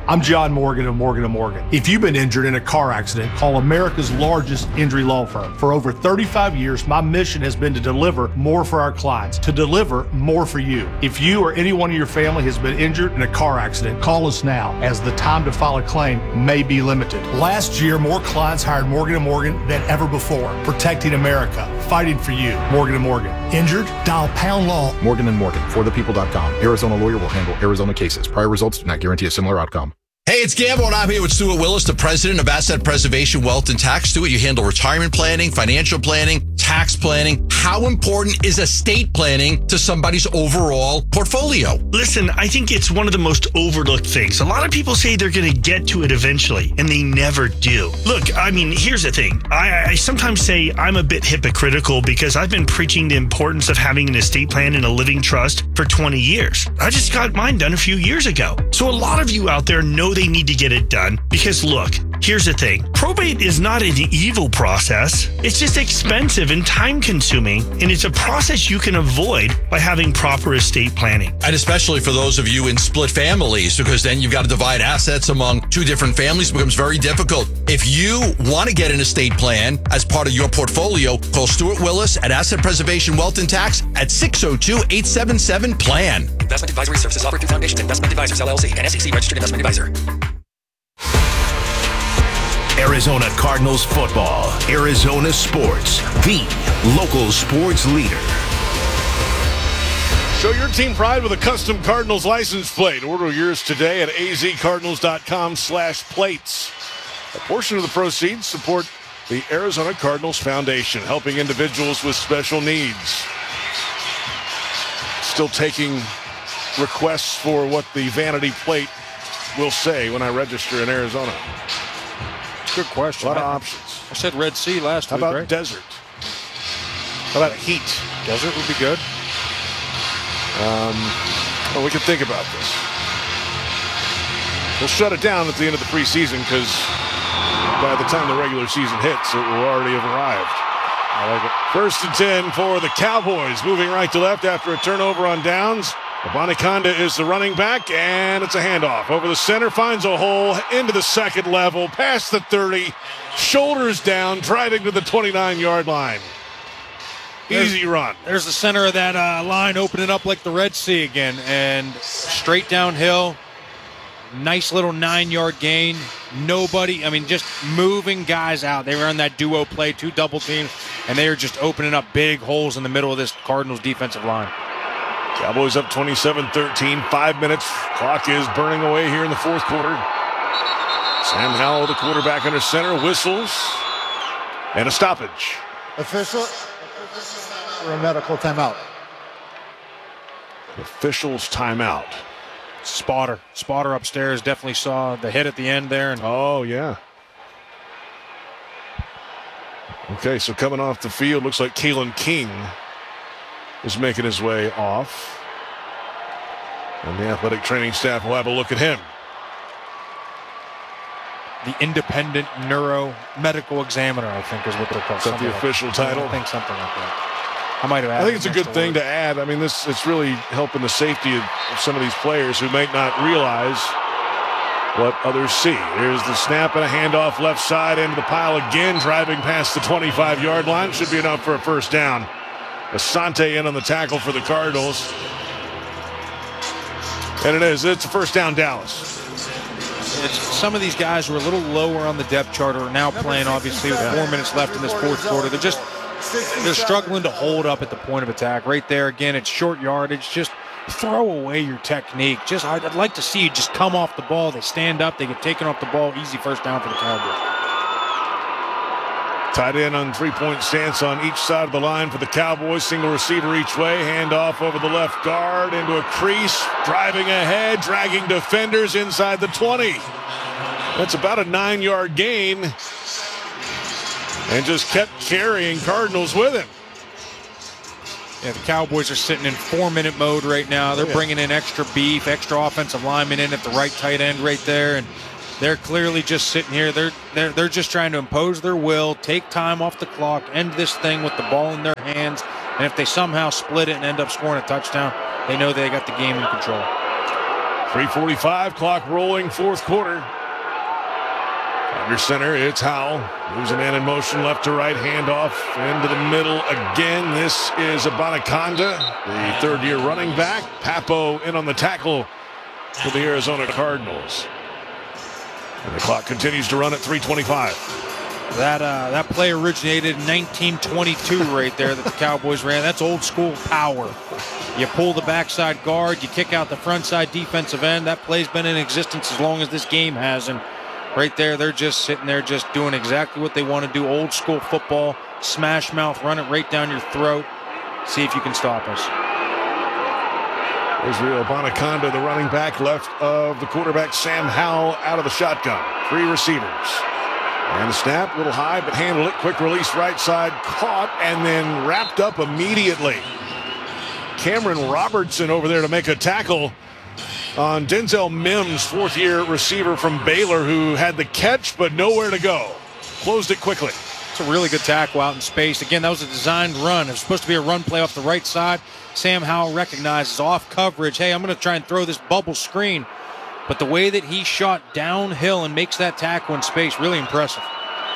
I'm John Morgan of Morgan & Morgan. If you've been injured in a car accident, call America's largest injury law firm. For over 35 years, my mission has been to deliver more for our clients, to deliver more for you. If you or anyone in your family has been injured in a car accident, call us now, as the time to file a claim may be limited. Last year, more clients hired Morgan & Morgan than ever before. Protecting America, fighting for you. Morgan & Morgan. Injured? Dial pound law. Morgan & Morgan, forthepeople.com. Arizona lawyer will handle Arizona cases. Prior results do not guarantee a similar outcome. Hey, it's Gamble, and I'm here with Stuart Willis, the president of Asset Preservation Wealth and Tax. Stuart, you handle retirement planning, financial planning, tax planning. How important is estate planning to somebody's overall portfolio? Listen, I think it's one of the most overlooked things. A lot of people say they're going to get to it eventually, and they never do. Look, I mean, here's the thing. I sometimes say I'm a bit hypocritical because I've been preaching the importance of having an estate plan and a living trust for 20 years. I just got mine done a few years ago. So a lot of you out there know they need to get it done because, look, here's the thing. Probate is not an evil process. It's just expensive and time-consuming, and it's a process you can avoid by having proper estate planning. And especially for those of you in split families, because then you've got to divide assets among two different families. It becomes very difficult. If you want to get an estate plan as part of your portfolio, call Stuart Willis at Asset Preservation Wealth and Tax at 602-877-PLAN. Investment advisory services offered through Foundation Investment Advisors, LLC, and SEC registered investment advisor. Arizona Cardinals football. Arizona sports. The local sports leader. Show your team pride with a custom Cardinals license plate. Order yours today at azcardinals.com/plates. A portion of the proceeds support the Arizona Cardinals Foundation, helping individuals with special needs. Still taking requests for what the vanity plate will say when I register in Arizona. Good question. A lot of options. I said Red Sea last week, How about right? desert? How about heat? Desert would be good. Well, we can think about this. We'll shut it down at the end of the preseason because by the time the regular season hits, it will already have arrived. I like it. 1st and 10 for the Cowboys, moving right to left after a turnover on downs. Abanikanda is the running back, and it's a handoff. Over the center, finds a hole, into the second level, past the 30, shoulders down, driving to the 29-yard line. Easy run. There's the center of that line opening up like the Red Sea again, and straight downhill. Nice little 9-yard gain. Nobody, I mean, just moving guys out. They were on that duo play, 2 double teams, and they are just opening up big holes in the middle of this Cardinals defensive line. Cowboys up 27-13, 5 minutes. Clock is burning away here in the fourth quarter. Sam Howell, the quarterback under center, whistles, and a stoppage. Official or a medical timeout? Officials timeout. Spotter upstairs definitely saw the hit at the end there. And oh, yeah. Okay, so coming off the field, looks like Kalen King is making his way off. And the athletic training staff will have a look at him. The independent medical examiner, I think, is what they're called. Is that the official title? I think something like that. I might have added. I think it's a good thing to add. I mean, it's really helping the safety of some of these players who might not realize what others see. Here's the snap and a handoff left side into the pile again, driving past the 25-yard line. Should be enough for a first down. Asante in on the tackle for the Cardinals. And it is. It's a first down, Dallas. Some of these guys who are a little lower on the depth chart are now playing, obviously, with 4 minutes left in this fourth quarter. They're struggling to hold up at the point of attack. Right there, again, it's short yardage. Just throw away your technique. I'd like to see you just come off the ball. They stand up. They get taken off the ball. Easy first down for the Cowboys. Tight end on three-point stance on each side of the line for the Cowboys. Single receiver each way. Handoff over the left guard into a crease. Driving ahead, dragging defenders inside the 20. That's about a 9-yard gain. And just kept carrying Cardinals with him. Yeah, the Cowboys are sitting in 4-minute mode right now. They're bringing in extra beef, extra offensive linemen in at the right tight end right there. And they're clearly just sitting here. They're just trying to impose their will, take time off the clock, end this thing with the ball in their hands. And if they somehow split it and end up scoring a touchdown, they know they got the game in control. 3:45, clock rolling, fourth quarter. Under center, it's Howell. Moves a man in motion, left to right, handoff into the middle again. This is Abanaconda, the third-year running back. Papo in on the tackle for the Arizona Cardinals. And the clock continues to run at 3:25. That play originated in 1922 right there that the Cowboys ran. That's old school power. You pull the backside guard, you kick out the front side defensive end. That play's been in existence as long as this game has. And right there, they're just sitting there just doing exactly what they want to do. Old school football, smash mouth, run it right down your throat. See if you can stop us. Israel Abanaconda, the running back, left of the quarterback Sam Howell out of the shotgun. Three receivers. And the snap, a little high, but handled it. Quick release right side, caught, and then wrapped up immediately. Cameron Robertson over there to make a tackle on Denzel Mims, fourth-year receiver from Baylor, who had the catch but nowhere to go. Closed it quickly. It's a really good tackle out in space. Again, that was a designed run. It was supposed to be a run play off the right side. Sam Howell recognizes off coverage. Hey, I'm going to try and throw this bubble screen. But the way that he shot downhill and makes that tackle in space, really impressive.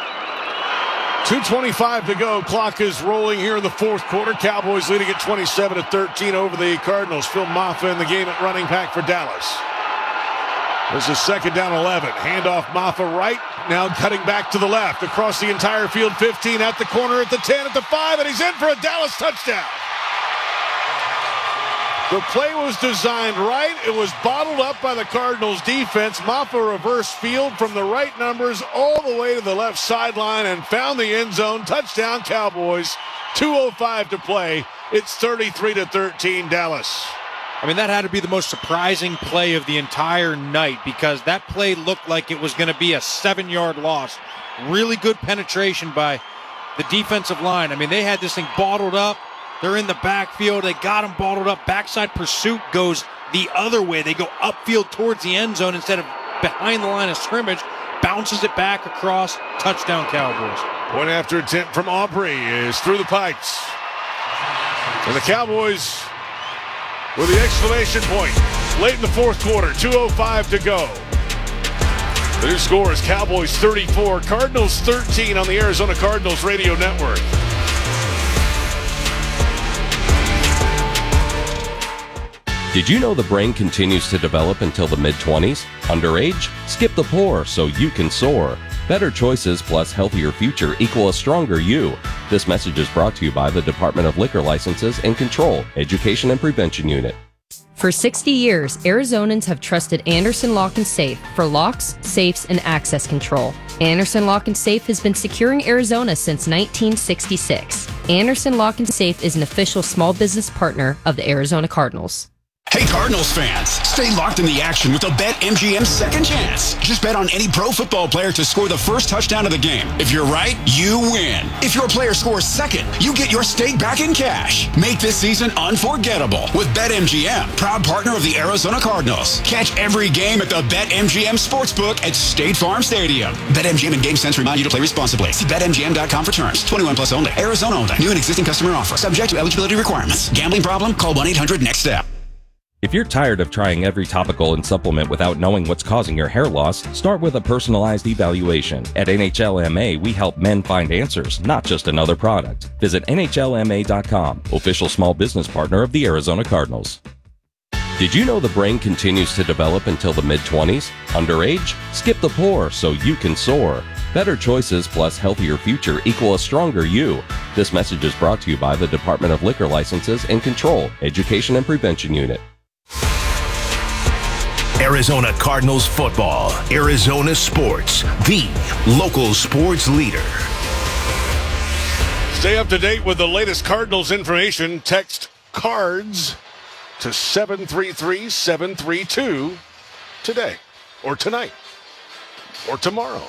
2:25 to go. Clock is rolling here in the fourth quarter. Cowboys leading at 27-13 over the Cardinals. Phil Maffa in the game at running back for Dallas. This is second down 11. Handoff Maffa right. Now cutting back to the left. Across the entire field. 15 at the corner, at the 10, at the 5, and he's in for a Dallas touchdown. The play was designed right. It was bottled up by the Cardinals defense. Maffa reverse field from the right numbers all the way to the left sideline and found the end zone. Touchdown Cowboys. 2:05 to play. It's 33-13 Dallas. I mean, that had to be the most surprising play of the entire night because that play looked like it was going to be a 7-yard loss. Really good penetration by the defensive line. I mean, they had this thing bottled up. They're in the backfield. They got him bottled up. Backside pursuit goes the other way. They go upfield towards the end zone instead of behind the line of scrimmage. Bounces it back across. Touchdown Cowboys. Point after attempt from Aubrey is through the pipes. And the Cowboys with the exclamation point late in the fourth quarter. 2:05 to go. The new score is Cowboys 34, Cardinals 13 on the Arizona Cardinals Radio Network. Did you know the brain continues to develop until the mid-20s? Underage? Skip the pour so you can soar. Better choices plus healthier future equal a stronger you. This message is brought to you by the Department of Liquor Licenses and Control, Education and Prevention Unit. For 60 years, Arizonans have trusted Anderson Lock & Safe for locks, safes, and access control. Anderson Lock & Safe has been securing Arizona since 1966. Anderson Lock & Safe is an official small business partner of the Arizona Cardinals. Hey Cardinals fans, stay locked in the action with the BetMGM Second Chance. Just bet on any pro football player to score the first touchdown of the game. If you're right, you win. If your player scores second, you get your stake back in cash. Make this season unforgettable with BetMGM, proud partner of the Arizona Cardinals. Catch every game at the BetMGM Sportsbook at State Farm Stadium. BetMGM and GameSense remind you to play responsibly. See BetMGM.com for terms. 21 plus only. Arizona only. New and existing customer offer. Subject to eligibility requirements. Gambling problem? Call 1-800-NEXT-STEP. If you're tired of trying every topical and supplement without knowing what's causing your hair loss, start with a personalized evaluation. At NHLMA, we help men find answers, not just another product. Visit NHLMA.com, official small business partner of the Arizona Cardinals. Did you know the brain continues to develop until the mid-20s? Underage? Skip the pour so you can soar. Better choices plus healthier future equal a stronger you. This message is brought to you by the Department of Liquor Licenses and Control, Education and Prevention Unit. Arizona Cardinals football. Arizona sports. The local sports leader. Stay up to date with the latest Cardinals information. Text CARDS to 733-732 today or tonight or tomorrow.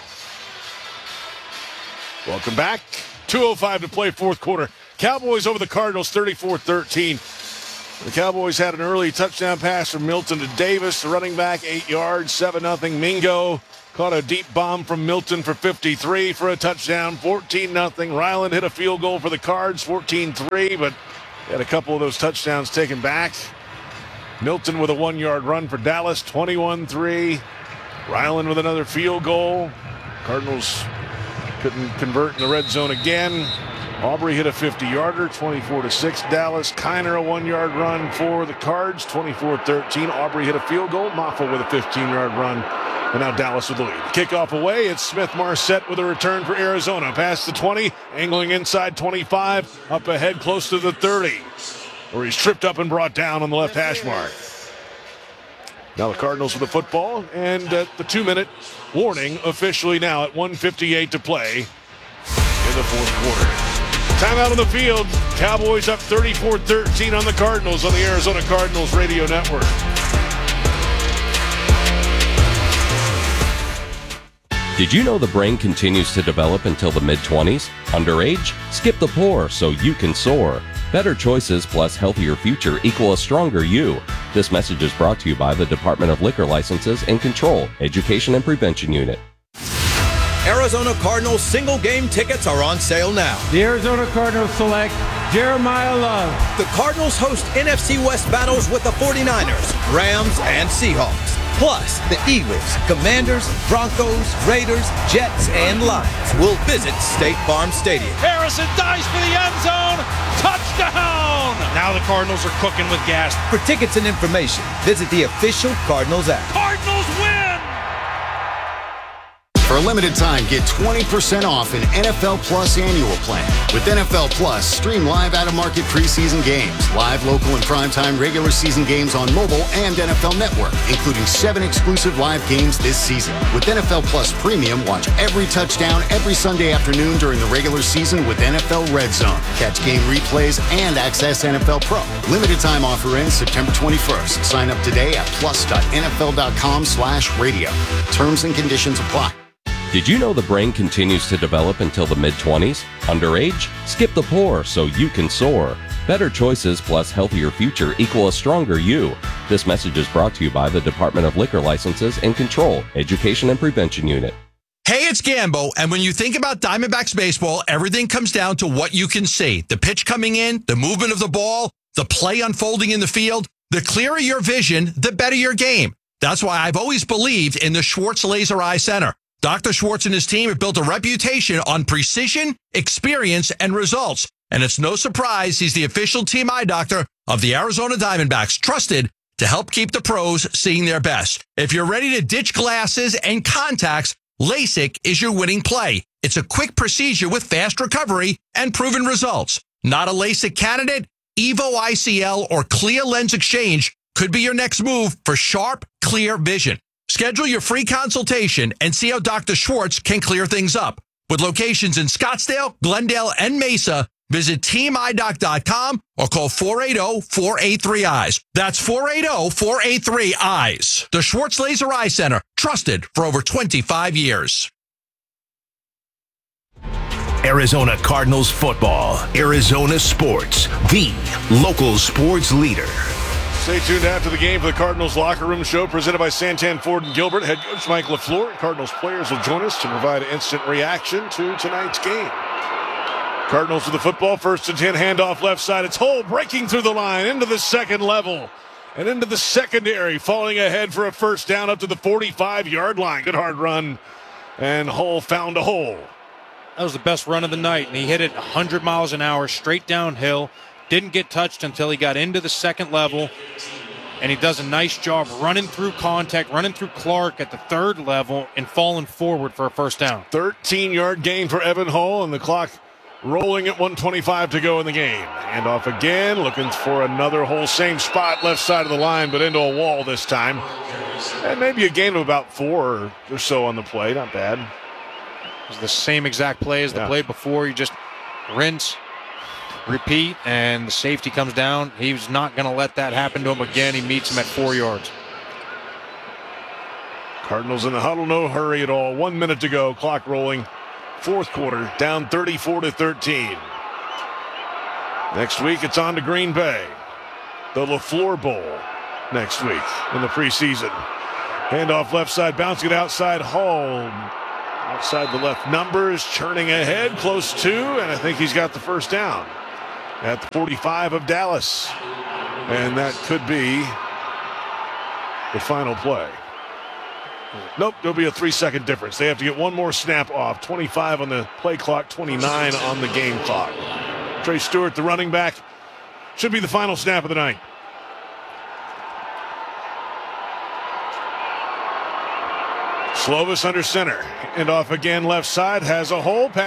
Welcome back. 2:05 to play fourth quarter. Cowboys over the Cardinals 34-13. The Cowboys had an early touchdown pass from Milton to Davis, the running back, 8 yards, 7-0. Mingo caught a deep bomb from Milton for 53 for a touchdown, 14-0. Ryland hit a field goal for the Cards, 14-3, but had a couple of those touchdowns taken back. Milton with a 1-yard run for Dallas, 21-3. Ryland with another field goal. Cardinals couldn't convert in the red zone again. Aubrey hit a 50-yarder, 24-6 Dallas. Kiner a 1-yard run for the Cards, 24-13. Aubrey hit a field goal. Moffel with a 15-yard run. And now Dallas with the lead. Kickoff away. It's Smith-Marset with a return for Arizona. Past the 20, angling inside 25, up ahead close to the 30, where he's tripped up and brought down on the left hash mark. Now the Cardinals with the football, and the 2-minute warning officially now at 1:58 to play in the fourth quarter. Timeout on the field. Cowboys up 34-13 on the Cardinals on the Arizona Cardinals radio network. Did you know the brain continues to develop until the mid-20s? Underage? Skip the pour so you can soar. Better choices plus healthier future equal a stronger you. This message is brought to you by the Department of Liquor Licenses and Control, Education and Prevention Unit. Arizona Cardinals single game tickets are on sale now. The Arizona Cardinals select Jeremiah Love. The Cardinals host NFC West battles with the 49ers, Rams, and Seahawks. Plus, the Eagles, Commanders, Broncos, Raiders, Jets, and Lions will visit State Farm Stadium. Harrison dives for the end zone. Touchdown! Now the Cardinals are cooking with gas. For tickets and information, visit the official Cardinals app. Cardinals win! For a limited time, get 20% off an NFL Plus annual plan. With NFL Plus, stream live out-of-market preseason games, live local and primetime regular season games on mobile and NFL Network, including 7 exclusive live games this season. With NFL Plus Premium, watch every touchdown every Sunday afternoon during the regular season with NFL Red Zone. Catch game replays and access NFL Pro. Limited time offer ends September 21st. Sign up today at plus.nfl.com/radio. Terms and conditions apply. Did you know the brain continues to develop until the mid-20s? Underage? Skip the pour so you can soar. Better choices plus healthier future equal a stronger you. This message is brought to you by the Department of Liquor Licenses and Control, Education and Prevention Unit. Hey, it's Gambo, and when you think about Diamondbacks baseball, everything comes down to what you can see. The pitch coming in, the movement of the ball, the play unfolding in the field. The clearer your vision, the better your game. That's why I've always believed in the Schwartz Laser Eye Center. Dr. Schwartz and his team have built a reputation on precision, experience, and results. And it's no surprise he's the official team eye doctor of the Arizona Diamondbacks, trusted to help keep the pros seeing their best. If you're ready to ditch glasses and contacts, LASIK is your winning play. It's a quick procedure with fast recovery and proven results. Not a LASIK candidate? Evo ICL or Clear Lens Exchange could be your next move for sharp, clear vision. Schedule your free consultation and see how Dr. Schwartz can clear things up. With locations in Scottsdale, Glendale, and Mesa, visit teamidoc.com or call 480-483-EYES. That's 480-483-EYES. The Schwartz Laser Eye Center, trusted for over 25 years. Arizona Cardinals football. Arizona Sports, the local sports leader. Stay tuned after the game for the Cardinals Locker Room Show presented by Santan Ford and Gilbert. Head coach Mike LaFleur. Cardinals players will join us to provide an instant reaction to tonight's game. Cardinals with the football. 1st and 10, handoff left side. It's Hull breaking through the line into the second level and into the secondary, falling ahead for a first down up to the 45-yard line. Good hard run, and Hull found a hole. That was the best run of the night, and he hit it 100 miles an hour straight downhill. Didn't get touched until he got into the second level, and he does a nice job running through contact, running through Clark at the third level, and falling forward for a first down. 13-yard gain for Evan Hull, and the clock rolling at 1:25 to go in the game. Hand off again, looking for another hole, same spot, left side of the line, but into a wall this time. And maybe a gain of about 4 or so on the play, not bad. It was the same exact play as the play before. You just rinse, repeat, and the safety comes down. He's not going to let that happen to him again. He meets him at 4 yards. Cardinals in the huddle, no hurry at all. 1 minute to go, clock rolling. Fourth quarter, down 34-13. Next week, it's on to Green Bay. The LaFleur Bowl next week in the preseason. Handoff left side, bouncing it outside. Hull outside the left numbers, churning ahead, close to, and I think he's got the first down at the 45 of Dallas. And that could be the final play. Nope, there'll be a 3-second difference. They have to get one more snap off. 25 on the play clock, 29 on the game clock. Trey Stewart, the running back, should be the final snap of the night. Slovis under center. And off again left side, has a hole.